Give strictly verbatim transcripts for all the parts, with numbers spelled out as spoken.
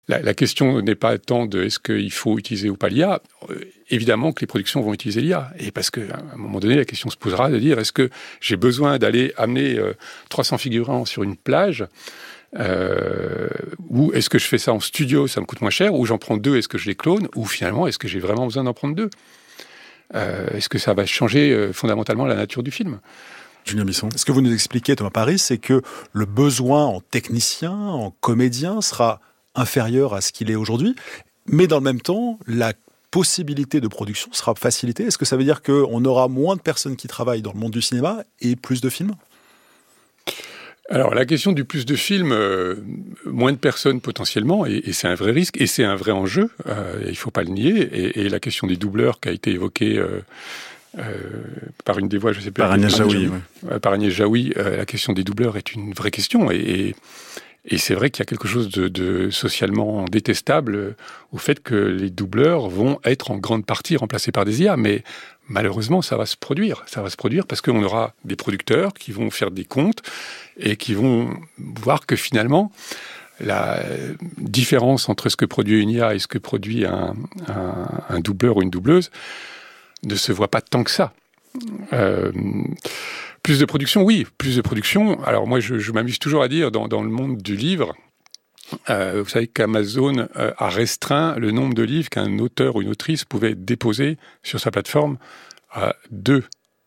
la, la question n'est pas tant de est-ce qu'il faut utiliser ou pas l'I A. Euh, évidemment que les productions vont utiliser l'I A. Et parce qu'à un moment donné, la question se posera de dire est-ce que j'ai besoin d'aller amener euh, trois cents figurants sur une plage euh, ou est-ce que je fais ça en studio, ça me coûte moins cher, ou j'en prends deux, est-ce que je les clone, ou finalement, est-ce que j'ai vraiment besoin d'en prendre deux euh, Est-ce que ça va changer euh, fondamentalement la nature du film ? Julien Bisson. Ce que vous nous expliquez, Thomas Paris, c'est que le besoin en technicien, en comédien sera inférieur à ce qu'il est aujourd'hui, mais dans le même temps, la possibilité de production sera facilitée. Est-ce que ça veut dire qu'on aura moins de personnes qui travaillent dans le monde du cinéma et plus de films ? Alors, la question du plus de films, euh, moins de personnes potentiellement, et, et c'est un vrai risque, et c'est un vrai enjeu, euh, il ne faut pas le nier, et, et la question des doubleurs qui a été évoquée euh, euh, par une des voix, je ne sais pas... Par Agnès Jaoui, oui. Euh, par Agnès Jaoui, euh, la question des doubleurs est une vraie question, et, et, et c'est vrai qu'il y a quelque chose de, de socialement détestable au fait que les doubleurs vont être en grande partie remplacés par des I A, mais malheureusement, ça va se produire. Ça va se produire parce qu'on aura des producteurs qui vont faire des comptes et qui vont voir que finalement, la différence entre ce que produit une I A et ce que produit un, un, un doubleur ou une doubleuse ne se voit pas tant que ça. Euh, plus de production, oui, plus de production. Alors moi, je, je m'amuse toujours à dire, dans, dans le monde du livre, Euh, vous savez qu'Amazon euh, a restreint le nombre de livres qu'un auteur ou une autrice pouvait déposer sur sa plateforme à deux.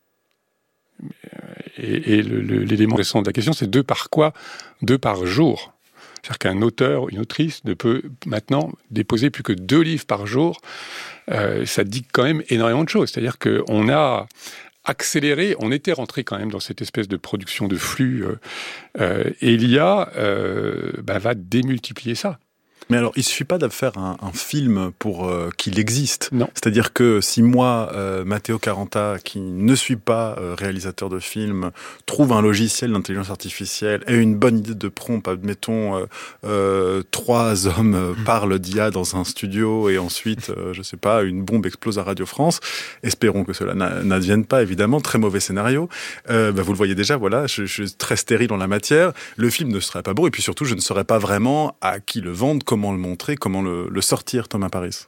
Et, et le, le, l'élément récent de la question, c'est deux par quoi ? Deux par jour. C'est-à-dire qu'un auteur ou une autrice ne peut maintenant déposer plus que deux livres par jour. Euh, ça dit quand même énormément de choses. C'est-à-dire qu'on a accéléré, on était rentré quand même dans cette espèce de production de flux, euh, euh, et l'I A euh, bah, va démultiplier ça. Mais alors, il ne suffit pas de faire un, un film pour euh, qu'il existe. Non. C'est-à-dire que si moi, euh, Matteo Caranta, qui ne suis pas euh, réalisateur de film, trouve un logiciel d'intelligence artificielle et une bonne idée de prompt, admettons, euh, euh, trois hommes euh, parlent d'I A dans un studio et ensuite, euh, je ne sais pas, une bombe explose à Radio France. Espérons que cela n'advienne pas, évidemment. Très mauvais scénario. Euh, bah, vous le voyez déjà, voilà, je, je suis très stérile en la matière. Le film ne serait pas beau et puis surtout, je ne saurais pas vraiment à qui le vendre, comment le montrer, comment le, le sortir, Thomas Paris.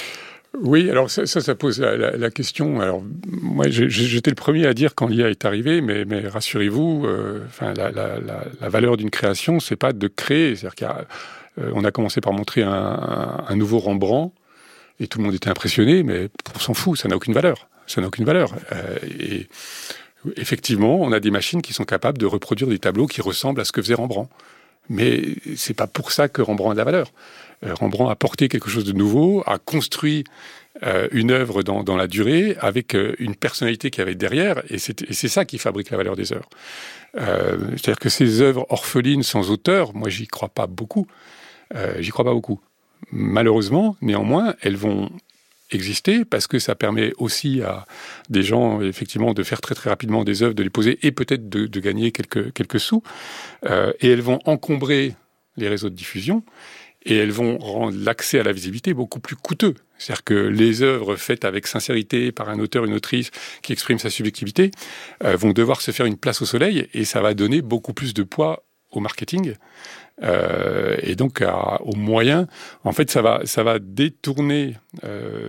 Oui, alors ça, ça, ça pose la, la, la question. Alors, moi, j'ai, j'étais le premier à dire quand l'I A est arrivée, mais, mais rassurez-vous, euh, enfin, la, la, la, la valeur d'une création, c'est pas de créer. C'est-à-dire qu'il y a, euh, on a commencé par montrer un, un, un nouveau Rembrandt, et tout le monde était impressionné, mais on s'en fout, ça n'a aucune valeur. Ça n'a aucune valeur. Euh, et effectivement, on a des machines qui sont capables de reproduire des tableaux qui ressemblent à ce que faisait Rembrandt. Mais c'est pas pour ça que Rembrandt a de la valeur. Euh, Rembrandt a porté quelque chose de nouveau, a construit euh, une œuvre dans, dans la durée avec euh, une personnalité qu'il y avait derrière, et c'est, et c'est ça qui fabrique la valeur des œuvres. Euh, c'est-à-dire que ces œuvres orphelines sans auteur, moi j'y crois pas beaucoup. Euh, j'y crois pas beaucoup. Malheureusement, néanmoins, elles vont exister parce que ça permet aussi à des gens effectivement de faire très très rapidement des œuvres, de les poser et peut-être de, de gagner quelques, quelques sous. Euh, et elles vont encombrer les réseaux de diffusion et elles vont rendre l'accès à la visibilité beaucoup plus coûteux. C'est-à-dire que les œuvres faites avec sincérité par un auteur, une autrice qui exprime sa subjectivité euh, vont devoir se faire une place au soleil et ça va donner beaucoup plus de poids au marketing. Euh, et donc à, aux moyens, en fait, ça va, ça va détourner, euh,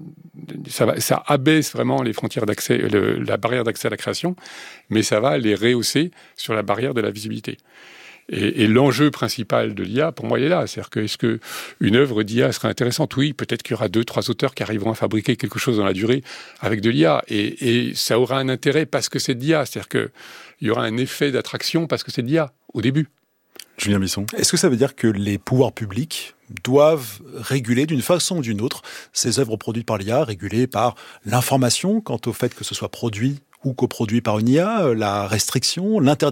ça, va, ça abaisse vraiment les frontières d'accès, le, la barrière d'accès à la création, mais ça va les rehausser sur la barrière de la visibilité. Et, et l'enjeu principal de l'I A, pour moi, il est là. C'est-à-dire que est-ce que une œuvre d'I A serait intéressante ? Oui, peut-être qu'il y aura deux, trois auteurs qui arriveront à fabriquer quelque chose dans la durée avec de l'I A, et, et ça aura un intérêt parce que c'est de l'I A. C'est-à-dire que il y aura un effet d'attraction parce que c'est de l'I A au début. Julien Bisson. Est-ce que ça veut dire que les pouvoirs publics doivent réguler d'une façon ou d'une autre ces œuvres produites par l'I A, régulées par l'information quant au fait que ce soit produit ou coproduit par une I A, la restriction, l'interdiction ?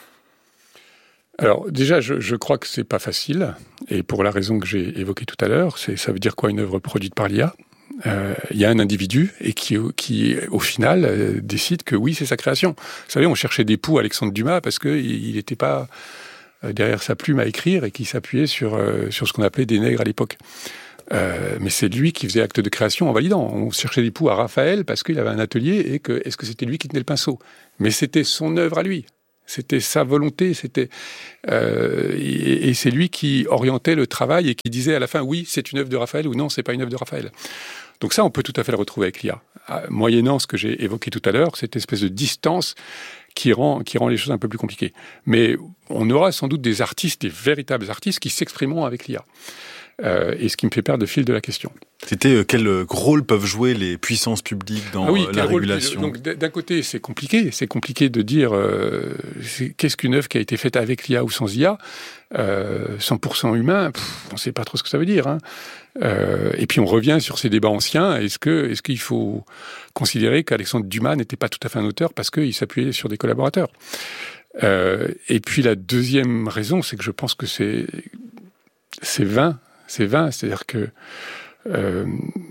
Alors déjà, je, je crois que c'est pas facile, et pour la raison que j'ai évoquée tout à l'heure, c'est ça veut dire quoi une œuvre produite par l'I A ? Euh, il y a un individu et qui, qui au final, euh, décide que oui, c'est sa création. Vous savez, on cherchait des poux à Alexandre Dumas parce qu'il n'était pas derrière sa plume à écrire et qui s'appuyait sur, euh, sur ce qu'on appelait des nègres à l'époque. Euh, mais c'est lui qui faisait acte de création en validant. On cherchait des poux à Raphaël parce qu'il avait un atelier et que est-ce que c'était lui qui tenait le pinceau ? Mais c'était son œuvre à lui. C'était sa volonté, c'était euh, et, et c'est lui qui orientait le travail et qui disait à la fin oui, c'est une œuvre de Raphaël ou non, c'est pas une œuvre de Raphaël. Donc ça, on peut tout à fait le retrouver avec l'I A, moyennant ce que j'ai évoqué tout à l'heure, cette espèce de distance qui rend qui rend les choses un peu plus compliquées. Mais on aura sans doute des artistes, des véritables artistes, qui s'exprimeront avec l'I A. Euh, et ce qui me fait perdre le fil de la question. C'était euh, quel rôle peuvent jouer les puissances publiques dans ah oui, euh, la régulation? rôle, donc d'un côté, c'est compliqué. C'est compliqué de dire euh, qu'est-ce qu'une œuvre qui a été faite avec l'I A ou sans I A. Euh, cent pour cent humain, pff, on ne sait pas trop ce que ça veut dire. Hein. Euh, et puis on revient sur ces débats anciens. Est-ce que, est-ce qu'il faut considérer qu'Alexandre Dumas n'était pas tout à fait un auteur parce qu'il s'appuyait sur des collaborateurs? euh, Et puis la deuxième raison, c'est que je pense que c'est c'est vain. C'est vain, c'est-à-dire que euh,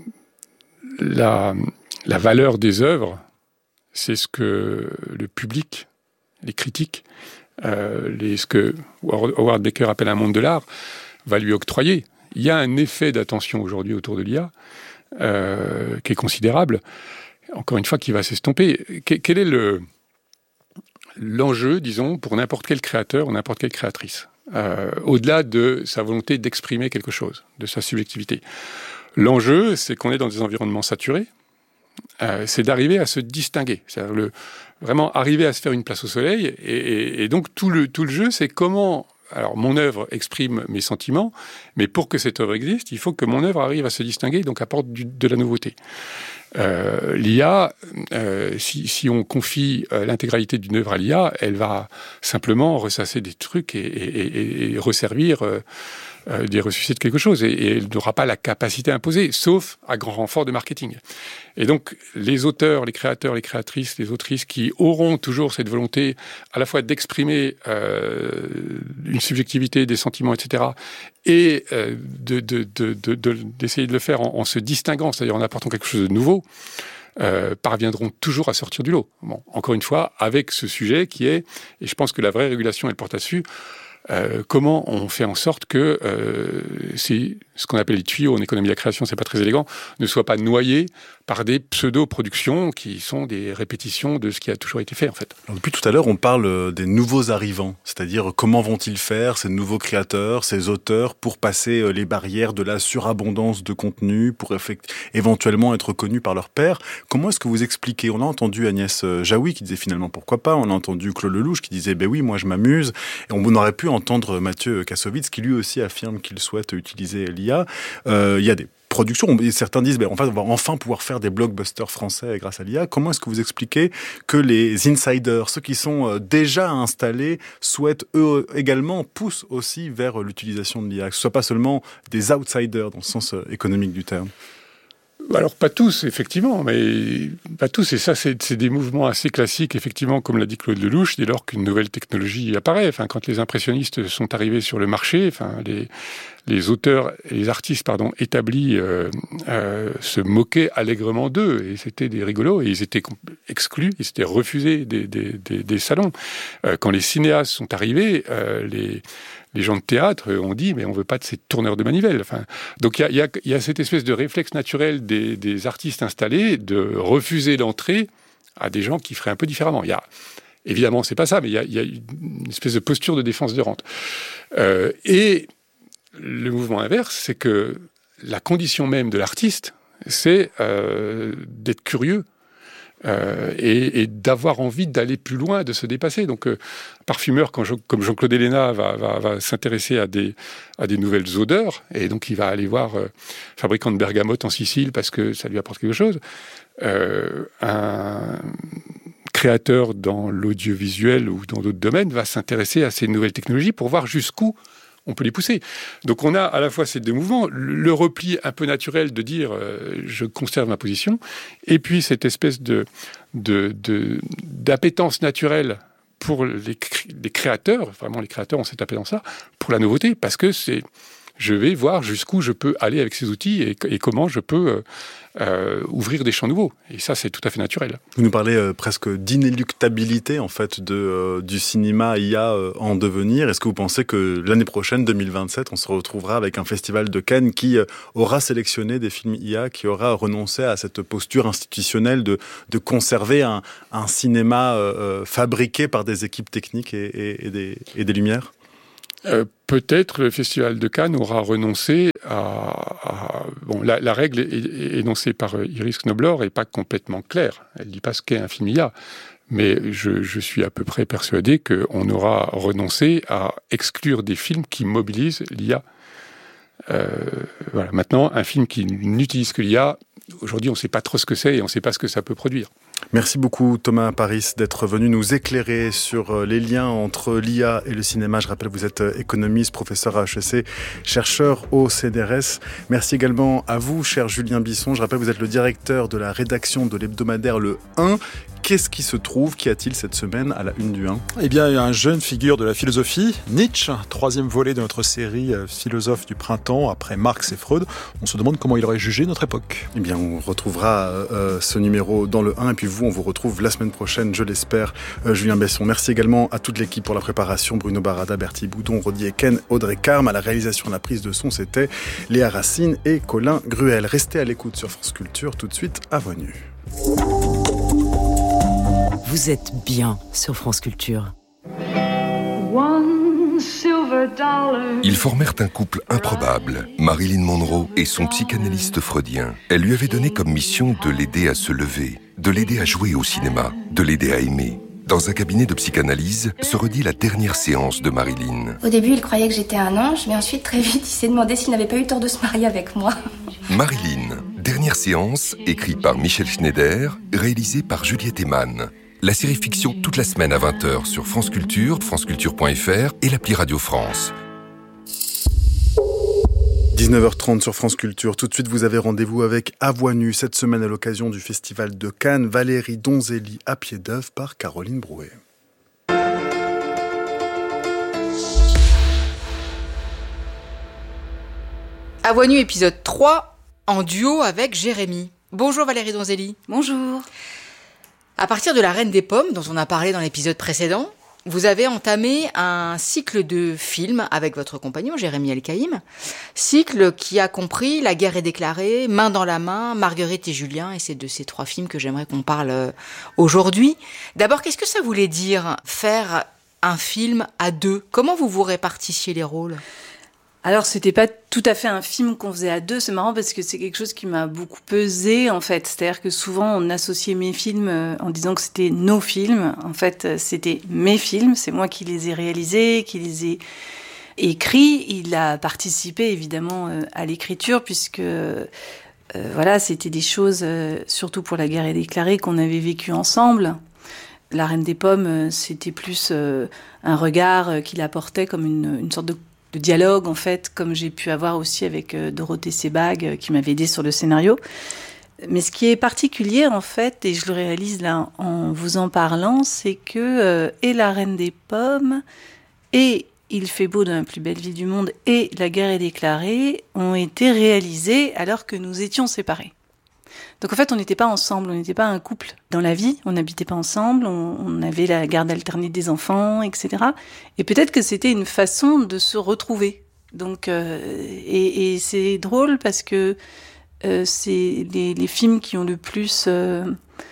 la, la valeur des œuvres, c'est ce que le public, les critiques, euh, les, ce que Howard Baker appelle un monde de l'art, va lui octroyer. Il y a un effet d'attention aujourd'hui autour de l'I A euh, qui est considérable, encore une fois, qui va s'estomper. Quel est le, l'enjeu, disons, pour n'importe quel créateur ou n'importe quelle créatrice ? Euh, au-delà de sa volonté d'exprimer quelque chose, de sa subjectivité. L'enjeu, c'est qu'on est dans des environnements saturés, euh, c'est d'arriver à se distinguer, c'est-à-dire le, vraiment arriver à se faire une place au soleil, et, et, et donc tout le, tout le jeu, c'est comment... Alors, mon œuvre exprime mes sentiments, mais pour que cette œuvre existe, il faut que mon œuvre arrive à se distinguer, donc apporte du, de la nouveauté. Euh, L'I A, euh, si, si on confie euh, l'intégralité d'une œuvre à l'I A, elle va simplement ressasser des trucs et, et, et, et resservir euh, euh, des ressuscités de quelque chose. Et, et elle n'aura pas la capacité imposée, sauf à grand renfort de marketing. Et donc, les auteurs, les créateurs, les créatrices, les autrices qui auront toujours cette volonté à la fois d'exprimer euh, une subjectivité, des sentiments, et cetera, et euh, de, de, de, de, de, d'essayer de le faire en, en se distinguant, c'est-à-dire en apportant quelque chose de nouveau, euh, parviendront toujours à sortir du lot. Bon, encore une fois, avec ce sujet qui est, et je pense que la vraie régulation, elle porte là-dessus, Euh, comment on fait en sorte que euh, c'est ce qu'on appelle les tuyaux en économie de la création, c'est pas très élégant, ne soient pas noyés par des pseudo-productions qui sont des répétitions de ce qui a toujours été fait en fait. Alors, depuis tout à l'heure, on parle des nouveaux arrivants, c'est-à-dire comment vont-ils faire ces nouveaux créateurs, ces auteurs, pour passer les barrières de la surabondance de contenu, pour effect- éventuellement être connus par leurs pairs. Comment est-ce que vous expliquez? On a entendu Agnès Jaoui qui disait finalement pourquoi pas, on a entendu Claude Lelouch qui disait ben oui, moi je m'amuse, et on aurait pu entendre Mathieu Kassovitz qui lui aussi affirme qu'il souhaite utiliser l'I A. Euh, il y a des productions, et certains disent ben, en fait, on va enfin pouvoir faire des blockbusters français grâce à l'I A. Comment est-ce que vous expliquez que les insiders, ceux qui sont déjà installés, souhaitent eux également, poussent aussi vers l'utilisation de l'I A, que ce ne soit pas seulement des outsiders dans le sens économique du terme? Alors, pas tous, effectivement, mais pas tous. Et ça, c'est, c'est des mouvements assez classiques, effectivement, comme l'a dit Claude Lelouch, dès lors qu'une nouvelle technologie apparaît. Enfin, quand les impressionnistes sont arrivés sur le marché, enfin, les, les auteurs, les artistes, pardon, établis euh, euh, se moquaient allègrement d'eux. Et c'était des rigolos. Et ils étaient exclus, ils étaient refusés des, des, des, des salons. Euh, quand les cinéastes sont arrivés, euh, les... Les gens de théâtre ont dit, mais on ne veut pas de ces tourneurs de manivelle. Enfin, donc il y, y, y a cette espèce de réflexe naturel des, des artistes installés de refuser l'entrée à des gens qui feraient un peu différemment. Il y a, évidemment, c'est pas ça, mais il y a, y a une espèce de posture de défense de rente. Euh, et le mouvement inverse, c'est que la condition même de l'artiste, c'est euh, d'être curieux. Euh, et, et d'avoir envie d'aller plus loin, de se dépasser. Donc, euh, parfumeur, quand je, comme Jean-Claude Héléna va, va, va s'intéresser à des, à des nouvelles odeurs, et donc il va aller voir euh, fabricant de bergamote en Sicile parce que ça lui apporte quelque chose. Euh, un créateur dans l'audiovisuel ou dans d'autres domaines va s'intéresser à ces nouvelles technologies pour voir jusqu'où on peut les pousser. Donc on a à la fois ces deux mouvements, le repli un peu naturel de dire euh, je conserve ma position, et puis cette espèce de, de, de, d'appétence naturelle pour les, les créateurs, vraiment les créateurs ont cette appétence-là, pour la nouveauté, parce que c'est, Je vais voir jusqu'où je peux aller avec ces outils et, et comment je peux euh, euh, ouvrir des champs nouveaux. Et ça, c'est tout à fait naturel. Vous nous parlez euh, presque d'inéluctabilité en fait de euh, du cinéma I A euh, en devenir. Est-ce que vous pensez que l'année prochaine, deux mille vingt-sept, on se retrouvera avec un festival de Cannes qui euh, aura sélectionné des films I A, qui aura renoncé à cette posture institutionnelle de de conserver un, un cinéma euh, fabriqué par des équipes techniques et, et, et, des, et des lumières? Euh, peut-être le Festival de Cannes aura renoncé à... à bon, la, la règle é- é- énoncée par Iris Knobloch n'est pas complètement claire. Elle ne dit pas ce qu'est un film I A. Mais je, je suis à peu près persuadé qu'on aura renoncé à exclure des films qui mobilisent l'I A. Euh, voilà. Maintenant, un film qui n'utilise que l'I A, aujourd'hui, on ne sait pas trop ce que c'est et on ne sait pas ce que ça peut produire. Merci beaucoup Thomas Paris d'être venu nous éclairer sur les liens entre l'I A et le cinéma. Je rappelle, vous êtes économiste, professeur à H E C, chercheur au C D R S. Merci également à vous, cher Julien Bisson. Je rappelle, vous êtes le directeur de la rédaction de l'hebdomadaire Le un. Qu'est-ce qui se trouve, qu'y a-t-il cette semaine à la une du un? Eh bien, il y a un jeune figure de la philosophie, Nietzsche, troisième volet de notre série euh, Philosophe du printemps, après Marx et Freud. On se demande comment il aurait jugé notre époque. Eh bien, on retrouvera euh, ce numéro dans le un, et puis vous, on vous retrouve la semaine prochaine, je l'espère, euh, Julien Besson. Merci également à toute l'équipe pour la préparation, Bruno Barada, Bertie Boudon, Rodi Eken, Audrey Carme. À la réalisation, la prise de son, c'était Léa Racine et Colin Gruel. Restez à l'écoute sur France Culture, tout de suite à Voix Nue. Vous êtes bien sur France Culture. Ils formèrent un couple improbable, Marilyn Monroe et son psychanalyste freudien. Elle lui avait donné comme mission de l'aider à se lever, de l'aider à jouer au cinéma, de l'aider à aimer. Dans un cabinet de psychanalyse se redit la dernière séance de Marilyn. Au début, il croyait que j'étais un ange, mais ensuite, très vite, il s'est demandé s'il n'avait pas eu tort de se marier avec moi. Marilyn, dernière séance, écrite par Michel Schneider, réalisée par Juliette Eman. La série fiction toute la semaine à vingt heures sur France Culture, franceculture point f r et l'appli Radio France. dix-neuf heures trente sur France Culture. Tout de suite, vous avez rendez-vous avec À Voix Nue, cette semaine à l'occasion du Festival de Cannes. Valérie Donzelli à pied d'œuvre par Caroline Brouet. À Voix Nue, épisode trois, en duo avec Jérémy. Bonjour Valérie Donzelli. Bonjour. À partir de La Reine des Pommes, dont on a parlé dans l'épisode précédent, vous avez entamé un cycle de films avec votre compagnon, Jérémy Elkaïm. Cycle qui a compris La guerre est déclarée, Main dans la main, Marguerite et Julien, et c'est de ces trois films que j'aimerais qu'on parle aujourd'hui. D'abord, qu'est-ce que ça voulait dire faire un film à deux? Comment vous vous répartissiez les rôles? Alors, c'était pas tout à fait un film qu'on faisait à deux. C'est marrant parce que c'est quelque chose qui m'a beaucoup pesé, en fait. C'est-à-dire que souvent, on associait mes films en disant que c'était nos films. En fait, c'était mes films. C'est moi qui les ai réalisés, qui les ai écrits. Il a participé, évidemment, à l'écriture puisque, euh, voilà, c'était des choses, euh, surtout pour La guerre est déclarée, qu'on avait vécues ensemble. La Reine des Pommes, c'était plus euh, un regard qu'il apportait comme une, une sorte de de dialogue, en fait, comme j'ai pu avoir aussi avec euh, Dorothée Sebag, euh, qui m'avait aidé sur le scénario. Mais ce qui est particulier, en fait, et je le réalise là en vous en parlant, c'est que euh, et La Reine des Pommes, et Il fait beau dans la plus belle ville du monde, et La guerre est déclarée, ont été réalisés alors que nous étions séparés. Donc en fait, on n'était pas ensemble, on n'était pas un couple dans la vie, on n'habitait pas ensemble, on, on avait la garde alternée des enfants, et cetera. Et peut-être que c'était une façon de se retrouver. Donc, euh, et, et c'est drôle parce que euh, c'est les, les films qui ont le plus euh,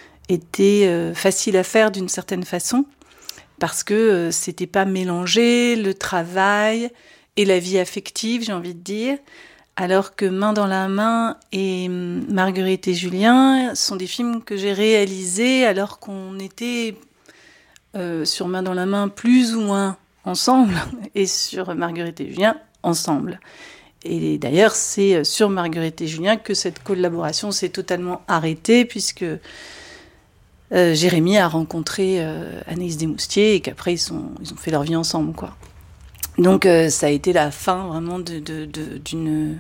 été euh, faciles à faire d'une certaine façon, parce que euh, c'était pas mélangé, le travail et la vie affective, j'ai envie de dire. Alors que Main dans la main et Marguerite et Julien sont des films que j'ai réalisés alors qu'on était euh, sur Main dans la main plus ou moins ensemble et sur Marguerite et Julien ensemble. Et d'ailleurs, c'est sur Marguerite et Julien que cette collaboration s'est totalement arrêtée puisque euh, Jérémy a rencontré euh, Anaïs Desmoustiers et qu'après ils, sont, ils ont fait leur vie ensemble, quoi. Donc euh, ça a été la fin vraiment de, de, de, d'une,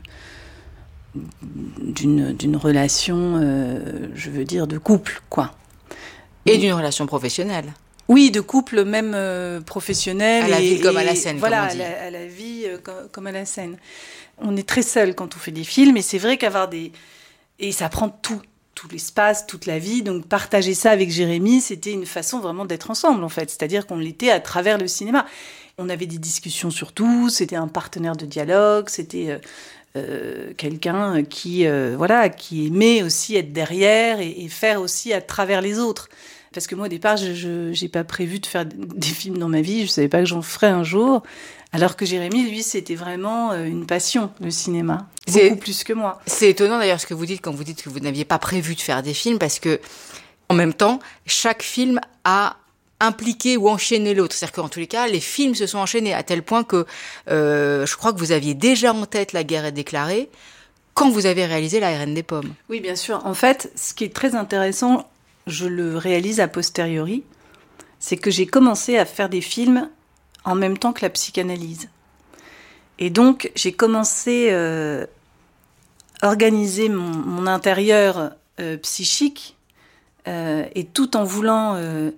d'une, d'une relation, euh, je veux dire, de couple, quoi. Et d'une relation professionnelle. Oui, de couple même euh, professionnel. À la et, vie comme et, à la scène, voilà, comme on dit. À la, à la vie euh, comme, comme à la scène. On est très seul quand on fait des films, et c'est vrai qu'avoir des... Et ça prend tout, tout l'espace, toute la vie. Donc partager ça avec Jérémy, c'était une façon vraiment d'être ensemble, en fait. C'est-à-dire qu'on l'était à travers le cinéma. On avait des discussions sur tout, c'était un partenaire de dialogue, c'était... Euh, Euh, quelqu'un qui euh, voilà qui aimait aussi être derrière et, et faire aussi à travers les autres, parce que moi au départ je, je j'ai pas prévu de faire des films dans ma vie, je savais pas que j'en ferais un jour, alors que Jérémy lui c'était vraiment euh, une passion, le cinéma, beaucoup c'est, plus que moi. C'est étonnant d'ailleurs ce que vous dites quand vous dites que vous n'aviez pas prévu de faire des films, parce que en même temps chaque film a impliquer ou enchaîner l'autre. C'est-à-dire qu'en tous les cas, les films se sont enchaînés à tel point que euh, je crois que vous aviez déjà en tête La guerre est déclarée quand vous avez réalisé La Reine des pommes. Oui, bien sûr. En fait, ce qui est très intéressant, je le réalise a posteriori, c'est que j'ai commencé à faire des films en même temps que la psychanalyse. Et donc, j'ai commencé euh, à organiser mon, mon intérieur euh, psychique euh, et tout en voulant... Euh,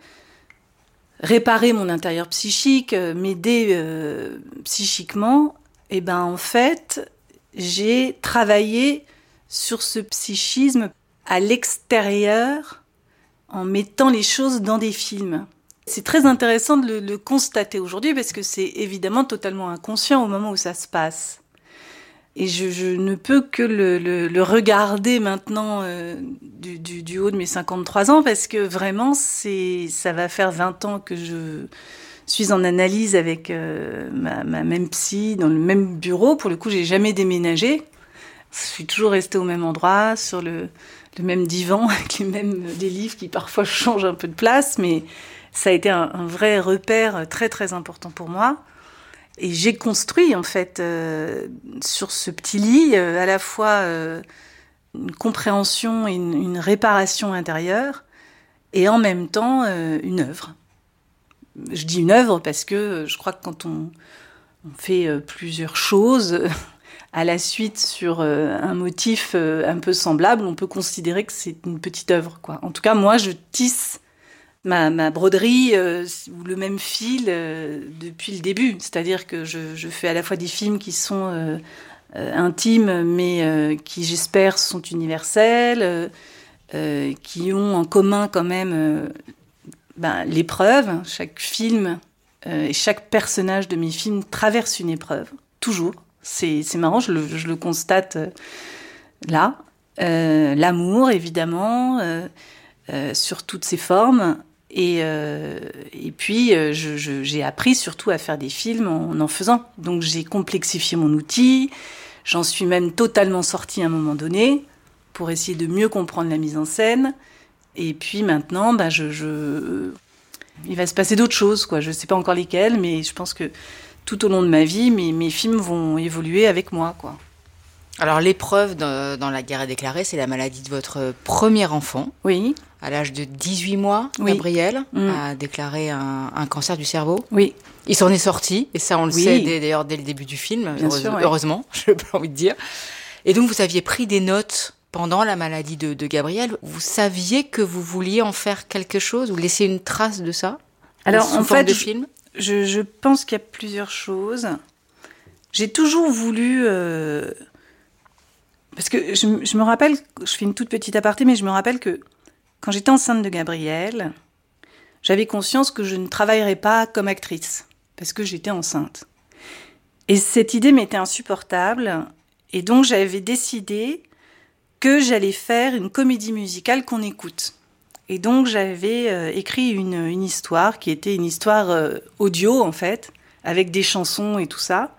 réparer mon intérieur psychique, euh, m'aider euh, psychiquement, et ben en fait, j'ai travaillé sur ce psychisme à l'extérieur en mettant les choses dans des films. C'est très intéressant de le, le constater aujourd'hui parce que c'est évidemment totalement inconscient au moment où ça se passe. Et je, je ne peux que le, le, le regarder maintenant euh, du, du, du haut de mes cinquante-trois ans, parce que vraiment, c'est, ça va faire vingt ans que je suis en analyse avec euh, ma, ma même psy, dans le même bureau. Pour le coup, j'ai jamais déménagé. Je suis toujours restée au même endroit, sur le, le même divan, avec les mêmes des livres qui parfois changent un peu de place, mais ça a été un, un vrai repère très très important pour moi. Et j'ai construit, en fait, euh, sur ce petit lit, euh, à la fois euh, une compréhension et une, une réparation intérieure, et en même temps, euh, une œuvre. Je dis une œuvre parce que je crois que quand on, on fait euh, plusieurs choses euh, à la suite sur euh, un motif euh, un peu semblable, on peut considérer que c'est une petite œuvre, quoi. En tout cas, moi, je tisse Ma, ma broderie euh, ou le même fil euh, depuis le début. C'est-à-dire que je, je fais à la fois des films qui sont euh, euh, intimes, mais euh, qui, j'espère, sont universels, euh, euh, qui ont en commun quand même euh, ben, l'épreuve. Chaque film euh, et chaque personnage de mes films traverse une épreuve, toujours. C'est, c'est marrant, je le, je le constate euh, là. Euh, l'amour, évidemment, euh, euh, sur toutes ses formes. Et, euh, et puis, euh, je, je, j'ai appris surtout à faire des films en en faisant. Donc, j'ai complexifié mon outil. J'en suis même totalement sortie à un moment donné pour essayer de mieux comprendre la mise en scène. Et puis maintenant, bah, je, je... il va se passer d'autres choses, quoi. Je ne sais pas encore lesquelles, mais je pense que tout au long de ma vie, mes, mes films vont évoluer avec moi, quoi. Alors, l'épreuve dans, dans La guerre est déclarée, c'est la maladie de votre premier enfant. Oui. À l'âge de dix-huit mois, oui. Gabriel mmh. a déclaré un, un cancer du cerveau. Oui. Il s'en est sorti, et ça, on le oui. sait dès, d'ailleurs dès le début du film, Bien heureuse, sûr, ouais. heureusement, j'ai pas envie de dire. Et donc, vous aviez pris des notes pendant la maladie de, de Gabriel. Vous saviez que vous vouliez en faire quelque chose, ou laisser une trace de ça? Alors, sous en forme fait, de je, film je, je pense qu'il y a plusieurs choses. J'ai toujours voulu... Euh... Parce que je, je me rappelle, je fais une toute petite aparté, mais je me rappelle que quand j'étais enceinte de Gabriel, j'avais conscience que je ne travaillerais pas comme actrice, parce que j'étais enceinte. Et cette idée m'était insupportable, et donc j'avais décidé que j'allais faire une comédie musicale qu'on écoute. Et donc j'avais euh, écrit une, une histoire, qui était une histoire euh, audio, en fait, avec des chansons et tout ça,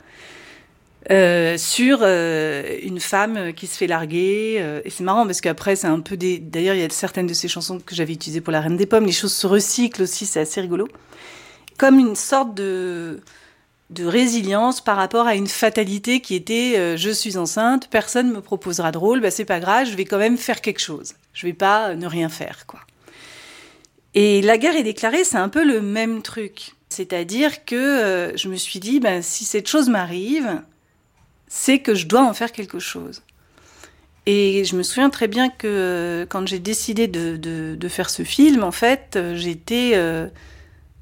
Euh, sur euh, une femme qui se fait larguer. Euh, et c'est marrant parce qu'après, c'est un peu des... D'ailleurs, il y a certaines de ces chansons que j'avais utilisées pour La Reine des pommes. Les choses se recyclent aussi, c'est assez rigolo. Comme une sorte de, de résilience par rapport à une fatalité qui était euh, je suis enceinte, personne me proposera de rôle, bah, c'est pas grave, je vais quand même faire quelque chose. Je vais pas euh, ne rien faire, quoi. Et La guerre est déclarée, c'est un peu le même truc. C'est-à-dire que euh, je me suis dit, bah, si cette chose m'arrive, c'est que je dois en faire quelque chose. Et je me souviens très bien que euh, quand j'ai décidé de, de, de faire ce film, en fait, euh, j'étais euh,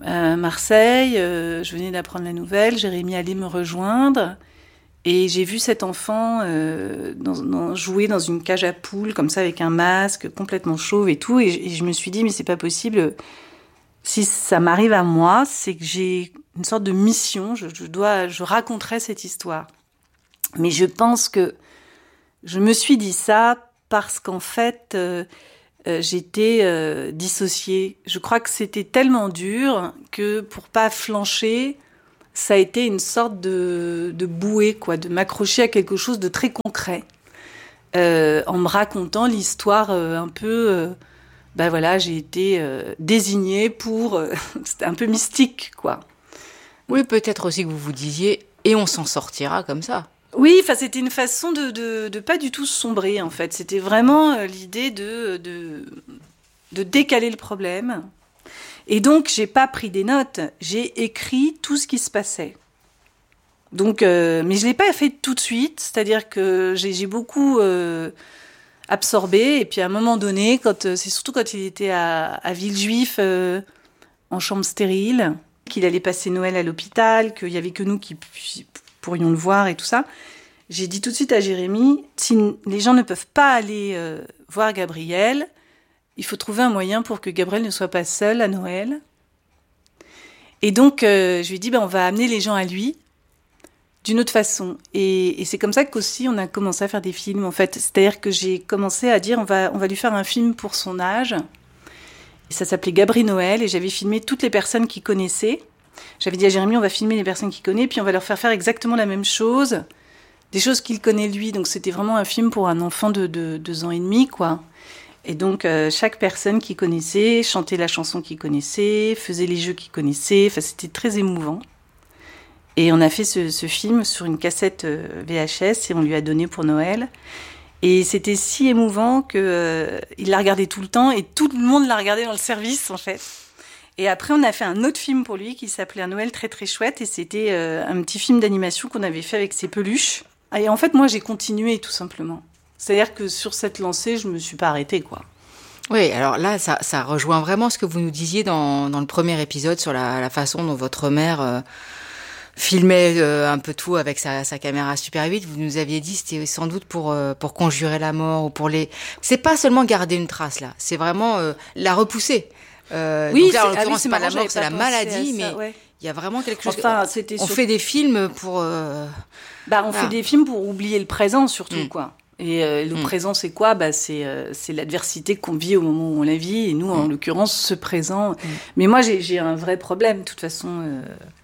à Marseille, euh, je venais d'apprendre la nouvelle, Jérémy allait me rejoindre, et j'ai vu cet enfant euh, dans, dans, jouer dans une cage à poules, comme ça, avec un masque, complètement chauve et tout, et, et je me suis dit, mais c'est pas possible, si ça m'arrive à moi, c'est que j'ai une sorte de mission, je, je, dois, je raconterai cette histoire. Mais je pense que je me suis dit ça parce qu'en fait, euh, euh, j'étais euh, dissociée. Je crois que c'était tellement dur que pour pas flancher, ça a été une sorte de, de bouée, quoi, de m'accrocher à quelque chose de très concret, euh, en me racontant l'histoire euh, un peu. Euh, ben voilà, j'ai été euh, désignée pour. Euh, c'était un peu mystique, quoi. Oui, peut-être aussi que vous vous disiez, et on s'en sortira comme ça. Oui, enfin, c'était une façon de, de, de pas du tout sombrer, en fait. C'était vraiment euh, l'idée de, de, de décaler le problème. Et donc, j'ai pas pris des notes, j'ai écrit tout ce qui se passait. Donc, euh, mais je l'ai pas fait tout de suite, c'est-à-dire que j'ai, j'ai beaucoup euh, absorbé. Et puis, à un moment donné, quand, c'est surtout quand il était à, à Villejuif, euh, en chambre stérile, qu'il allait passer Noël à l'hôpital, qu'il y avait que nous qui pourrions le voir et tout ça, j'ai dit tout de suite à Jérémy, si les gens ne peuvent pas aller euh, voir Gabriel, il faut trouver un moyen pour que Gabriel ne soit pas seul à Noël. Et donc, euh, je lui ai dit, ben, on va amener les gens à lui d'une autre façon. Et, et c'est comme ça qu'aussi on a commencé à faire des films, en fait. C'est-à-dire que j'ai commencé à dire, on va, on va lui faire un film pour son âge. Et ça s'appelait Gabri Noël, et j'avais filmé toutes les personnes qu'il connaissait. J'avais dit à Jérémy, on va filmer les personnes qu'il connaît, puis on va leur faire faire exactement la même chose, des choses qu'il connaît lui. Donc c'était vraiment un film pour un enfant de, de deux ans et demi, quoi. Et donc euh, chaque personne qu'il connaissait chantait la chanson qu'il connaissait, faisait les jeux qu'il connaissait. Enfin, c'était très émouvant. Et on a fait ce, ce film sur une cassette euh, V H S et on lui a donné pour Noël. Et c'était si émouvant qu'il euh, l'a regardé tout le temps et tout le monde l'a regardé dans le service, en fait. Et après, on a fait un autre film pour lui qui s'appelait Un Noël très très chouette, et c'était euh, un petit film d'animation qu'on avait fait avec ses peluches. Et en fait, moi, j'ai continué tout simplement. C'est-à-dire que sur cette lancée, je me suis pas arrêtée, quoi. Oui, alors là, ça, ça rejoint vraiment ce que vous nous disiez dans, dans le premier épisode sur la, la façon dont votre mère euh, filmait euh, un peu tout avec sa, sa caméra super huit. Vous nous aviez dit c'était sans doute pour euh, pour conjurer la mort ou pour les. C'est pas seulement garder une trace là, c'est vraiment euh, la repousser. Euh, oui, donc là, en c'est, l'occurrence, ah oui, c'est pas la mort, c'est la maladie, ça, mais ouais. Il y a vraiment quelque chose. Enfin, on c'était on sur... fait des films pour. Euh... Bah, on voilà. fait des films pour oublier le présent surtout, Mm. quoi. Et euh, le Mm. présent, c'est quoi ? Bah, c'est euh, c'est l'adversité qu'on vit au moment où on la vit. Et nous, en Mm. l'occurrence, ce présent. Mm. Mais moi, j'ai, j'ai un vrai problème, de toute façon, euh,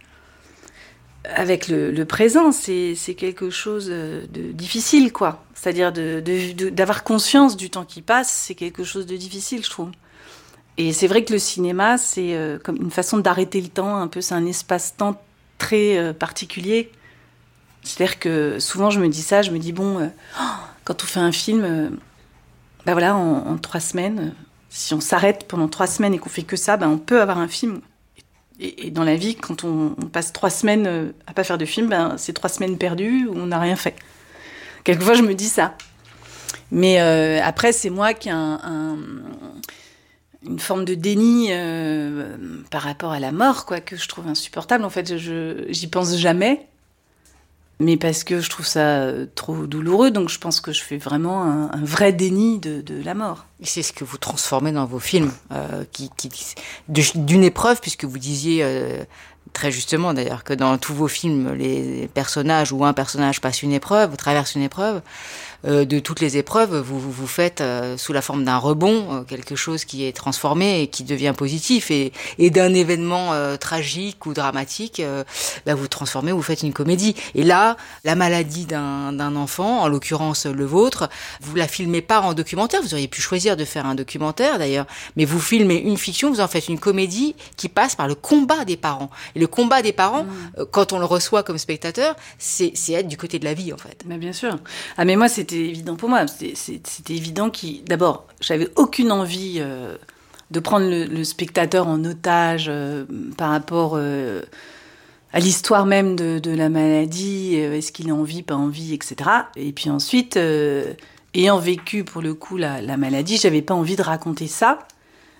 avec le, le présent. C'est, c'est quelque chose de difficile, quoi. C'est-à-dire de, de, de, d'avoir conscience du temps qui passe, c'est quelque chose de difficile, je trouve. Et c'est vrai que le cinéma, c'est euh, comme une façon d'arrêter le temps, un peu, c'est un espace-temps très euh, particulier. C'est-à-dire que souvent, je me dis ça, je me dis, bon, euh, oh, quand on fait un film, euh, ben voilà, en, en trois semaines, euh, si on s'arrête pendant trois semaines et qu'on fait que ça, ben on peut avoir un film. Et, et dans la vie, quand on, on passe trois semaines euh, à pas faire de film, ben c'est trois semaines perdues où on n'a rien fait. Quelquefois, je me dis ça. Mais euh, après, c'est moi qui ai un... un une forme de déni euh, par rapport à la mort, quoi, que je trouve insupportable. En fait, je, j'y pense jamais, mais parce que je trouve ça trop douloureux, donc je pense que je fais vraiment un, un vrai déni de, de la mort. Et c'est ce que vous transformez dans vos films, euh, qui, qui, de, d'une épreuve, puisque vous disiez euh, très justement d'ailleurs que dans tous vos films, les personnages ou un personnage passe une épreuve, traverse une épreuve. Euh, de toutes les épreuves, vous vous, vous faites euh, sous la forme d'un rebond, euh, quelque chose qui est transformé et qui devient positif, et, et d'un événement euh, tragique ou dramatique, euh, bah, vous transformez, vous faites une comédie. Et là, la maladie d'un, d'un enfant, en l'occurrence le vôtre, vous la filmez pas en documentaire, vous auriez pu choisir de faire un documentaire d'ailleurs, mais vous filmez une fiction, vous en faites une comédie qui passe par le combat des parents. Et le combat des parents, mmh. euh, quand on le reçoit comme spectateur, c'est, c'est être du côté de la vie en fait. Mais bien sûr. Ah mais moi c'est C'était évident pour moi. C'était, c'était évident qu'il... D'abord, j'avais aucune envie euh, de prendre le, le spectateur en otage euh, par rapport euh, à l'histoire même de, de la maladie. Euh, est-ce qu'il a envie, pas envie, et cetera. Et puis ensuite, euh, ayant vécu pour le coup la, la maladie, j'avais pas envie de raconter ça.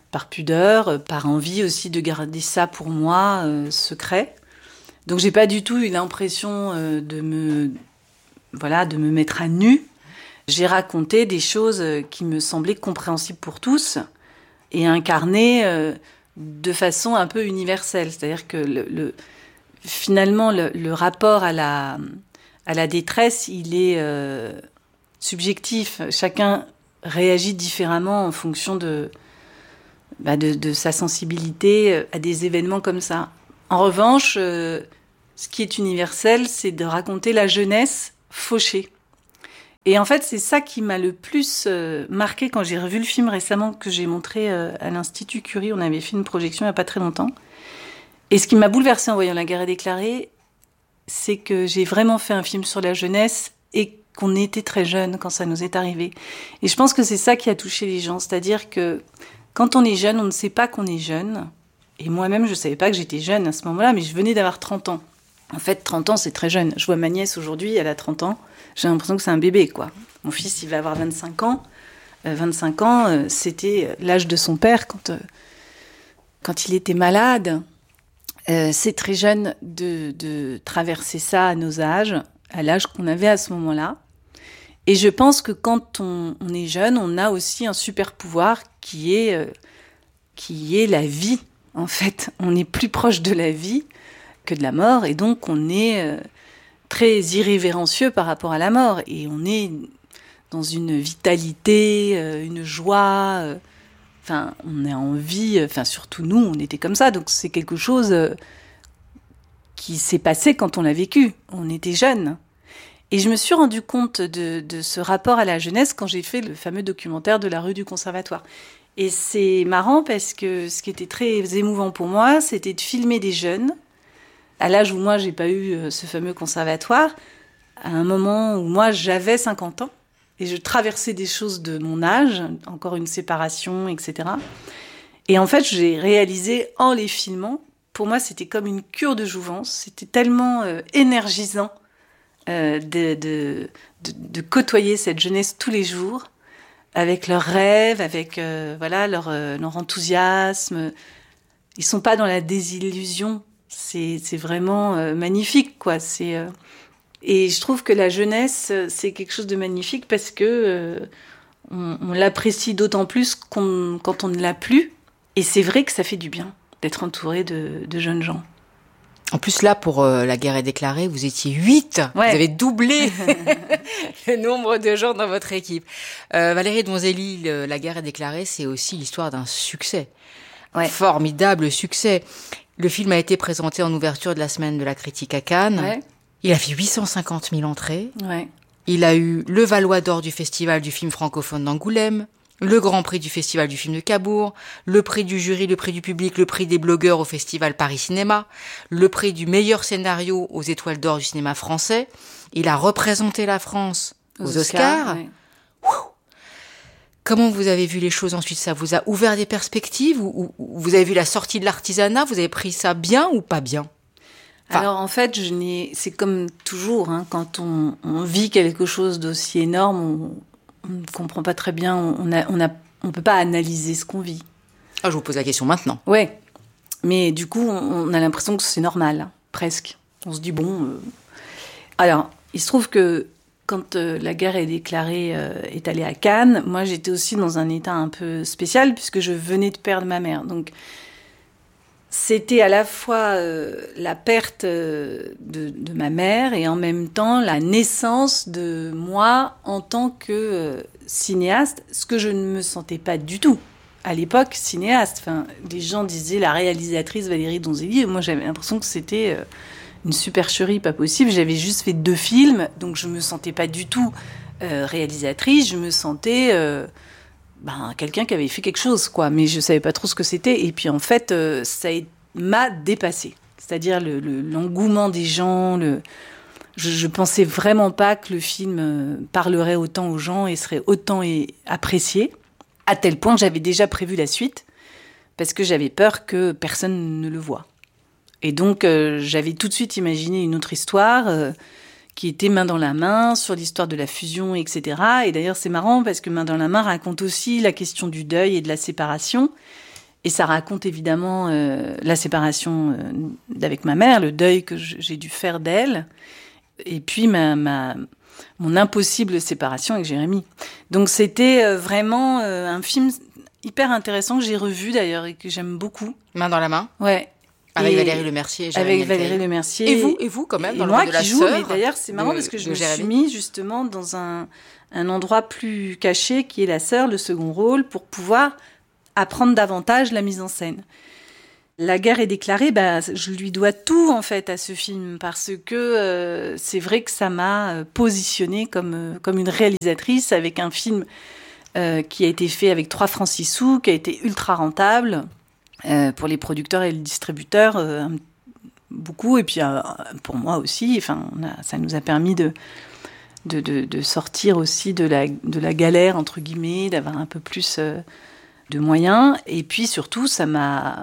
par pudeur, par envie aussi de garder ça pour moi euh, secret. Donc j'ai pas du tout eu l'impression euh, de me voilà de me mettre à nu. J'ai raconté des choses qui me semblaient compréhensibles pour tous et incarnées euh, de façon un peu universelle. C'est-à-dire que le, le, finalement, le, le rapport à la, à la détresse, il est euh, subjectif. Chacun réagit différemment en fonction de, bah de, de sa sensibilité à des événements comme ça. En revanche, euh, ce qui est universel, c'est de raconter la jeunesse fauchée. Et en fait, c'est ça qui m'a le plus euh, marqué quand j'ai revu le film récemment, que j'ai montré euh, à l'Institut Curie. On avait fait une projection il n'y a pas très longtemps. Et ce qui m'a bouleversée en voyant La guerre est déclarée, c'est que j'ai vraiment fait un film sur la jeunesse et qu'on était très jeunes quand ça nous est arrivé. Et je pense que c'est ça qui a touché les gens. C'est-à-dire que quand on est jeune, on ne sait pas qu'on est jeune. Et moi-même, je ne savais pas que j'étais jeune à ce moment-là, mais je venais d'avoir trente ans. En fait, trente ans, c'est très jeune. Je vois ma nièce aujourd'hui, elle a trente ans. J'ai l'impression que c'est un bébé, quoi. Mon fils, il va avoir vingt-cinq ans. Euh, vingt-cinq ans, euh, c'était l'âge de son père quand, euh, quand il était malade. Euh, c'est très jeune de, de traverser ça à nos âges, à l'âge qu'on avait à ce moment-là. Et je pense que quand on, on est jeune, on a aussi un super pouvoir qui est, euh, qui est la vie, en fait. On est plus proche de la vie que de la mort, et donc on est... Euh, très irrévérencieux par rapport à la mort. Et on est dans une vitalité, euh, une joie. Euh, enfin, on a envie... Enfin, surtout nous, on était comme ça. Donc, c'est quelque chose euh, qui s'est passé quand on l'a vécu. On était jeunes. Et je me suis rendu compte de, de ce rapport à la jeunesse quand j'ai fait le fameux documentaire de la rue du Conservatoire. Et c'est marrant parce que ce qui était très émouvant pour moi, c'était de filmer des jeunes à l'âge où moi, j'ai pas eu ce fameux conservatoire, à un moment où moi, j'avais cinquante ans, et je traversais des choses de mon âge, encore une séparation, et cetera. Et en fait, j'ai réalisé, en les filmant, pour moi, c'était comme une cure de jouvence, c'était tellement euh, énergisant euh, de, de, de, de côtoyer cette jeunesse tous les jours, avec leurs rêves, avec euh, voilà, leur, euh, leur enthousiasme. Ils sont pas dans la désillusion. C'est, c'est vraiment euh, magnifique, quoi. C'est, euh... Et je trouve que la jeunesse, c'est quelque chose de magnifique parce que euh, on, on l'apprécie d'autant plus qu'on, quand on ne l'a plus. Et c'est vrai que ça fait du bien d'être entouré de, de jeunes gens. En plus, là, pour euh, La guerre est déclarée, vous étiez huit. Ouais. Vous avez doublé le nombre de gens dans votre équipe. Euh, Valérie Donzelli, le, La guerre est déclarée, c'est aussi l'histoire d'un succès. Ouais. Formidable succès. Le film a été présenté en ouverture de la semaine de la critique à Cannes. Ouais. Il a fait huit cent cinquante mille entrées. Ouais. Il a eu le Valois d'or du Festival du film francophone d'Angoulême, le Grand Prix du Festival du film de Cabourg, le prix du jury, le prix du public, le prix des blogueurs au Festival Paris Cinéma, le prix du meilleur scénario aux Étoiles d'or du cinéma français. Il a représenté la France aux, aux Oscars. Oscars ouais. Comment vous avez vu les choses ensuite? Ça vous a ouvert des perspectives ou, ou vous avez vu la sortie de l'artisanat? Vous avez pris ça bien ou pas bien? Enfin, alors en fait, je n'ai... c'est comme toujours, hein, quand on, on vit quelque chose d'aussi énorme, on ne comprend pas très bien, on ne on a, on peut pas analyser ce qu'on vit. Ah, je vous pose la question maintenant. Oui, mais du coup, on, on a l'impression que c'est normal, hein, presque. On se dit, bon... Euh... Alors, il se trouve que quand euh, la guerre est déclarée, euh, est allée à Cannes, moi j'étais aussi dans un état un peu spécial puisque je venais de perdre ma mère. Donc c'était à la fois euh, la perte euh, de, de ma mère et en même temps la naissance de moi en tant que euh, cinéaste, ce que je ne me sentais pas du tout. À l'époque, cinéaste. Enfin, les gens disaient la réalisatrice Valérie Donzelli, et moi j'avais l'impression que c'était... Euh, une supercherie pas possible. J'avais juste fait deux films, donc je me sentais pas du tout euh, réalisatrice. Je me sentais euh, ben, quelqu'un qui avait fait quelque chose, quoi. Mais je savais pas trop ce que c'était. Et puis en fait, euh, ça m'a dépassée. C'est-à-dire le, le, l'engouement des gens. Le... Je, je pensais vraiment pas que le film euh, parlerait autant aux gens et serait autant et apprécié. À tel point que j'avais déjà prévu la suite parce que j'avais peur que personne ne le voie. Et donc, euh, j'avais tout de suite imaginé une autre histoire euh, qui était Main dans la main, sur l'histoire de la fusion, et cetera. Et d'ailleurs, c'est marrant parce que Main dans la main raconte aussi la question du deuil et de la séparation. Et ça raconte évidemment euh, la séparation euh, avec ma mère, le deuil que j'ai dû faire d'elle, et puis ma, ma, mon impossible séparation avec Jérémy. Donc c'était euh, vraiment euh, un film hyper intéressant que j'ai revu d'ailleurs et que j'aime beaucoup. Main dans la main. Ouais. Avec et Valérie Lemercier et Jérémy Avec Valérie Elkaïm. Lemercier. Et vous, et vous quand même, et dans le moi rôle de la qui joue, sœur. Mais d'ailleurs, c'est marrant de, parce que je me Jérémy. suis mise justement dans un, un endroit plus caché qui est la sœur, le second rôle, pour pouvoir apprendre davantage la mise en scène. La guerre est déclarée, bah, je lui dois tout en fait à ce film parce que euh, c'est vrai que ça m'a positionnée comme, euh, comme une réalisatrice avec un film euh, qui a été fait avec trois francs six sous, qui a été ultra rentable euh, pour les producteurs et les distributeurs, euh, beaucoup, et puis euh, pour moi aussi. Enfin, on a, ça nous a permis de, de, de, de sortir aussi de la, de la galère, entre guillemets, d'avoir un peu plus euh, de moyens. Et puis surtout, ça m'a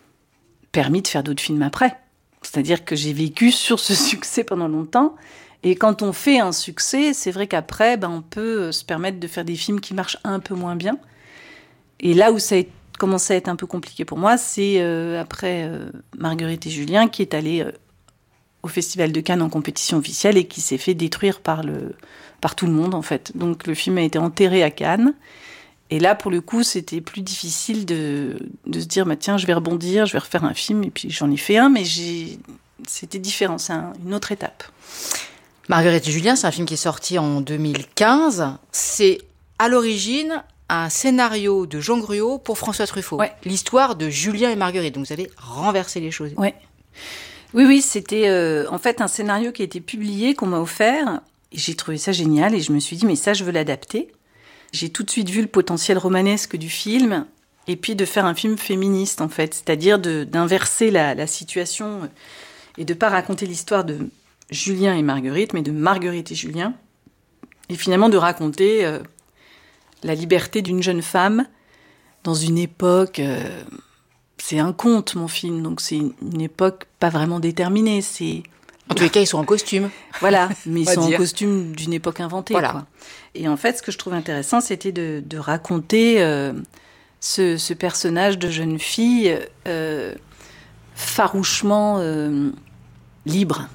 permis de faire d'autres films après. C'est-à-dire que j'ai vécu sur ce succès pendant longtemps. Et quand on fait un succès, c'est vrai qu'après, ben, on peut se permettre de faire des films qui marchent un peu moins bien. Et là où ça a commencé à être un peu compliqué pour moi, c'est euh, après euh, Marguerite et Julien, qui est allé euh, au Festival de Cannes en compétition officielle et qui s'est fait détruire par, le, par tout le monde, en fait. Donc le film a été enterré à Cannes. Et là, pour le coup, c'était plus difficile de, de se dire, bah, tiens, je vais rebondir, je vais refaire un film. Et puis j'en ai fait un, mais j'ai... c'était différent, c'est un, une autre étape. Marguerite et Julien, c'est un film qui est sorti en deux mille quinze. C'est à l'origine un scénario de Jean Gruaud pour François Truffaut. Ouais. L'histoire de Julien et Marguerite. Donc vous avez renversé les choses. Ouais. Oui, oui, c'était euh, en fait un scénario qui a été publié, qu'on m'a offert. Et j'ai trouvé ça génial et je me suis dit, mais ça, je veux l'adapter. J'ai tout de suite vu le potentiel romanesque du film et puis de faire un film féministe, en fait. C'est-à-dire de, d'inverser la, la situation et de ne pas raconter l'histoire de Julien et Marguerite, mais de Marguerite et Julien. Et finalement de raconter euh, la liberté d'une jeune femme dans une époque... Euh, c'est un conte, mon film, donc c'est une époque pas vraiment déterminée. C'est... En tous les cas, ils sont en costume. Voilà, mais ils sont dire. en costume d'une époque inventée. Voilà. Quoi. Et en fait, ce que je trouve intéressant, c'était de, de raconter euh, ce, ce personnage de jeune fille euh, farouchement euh, libre,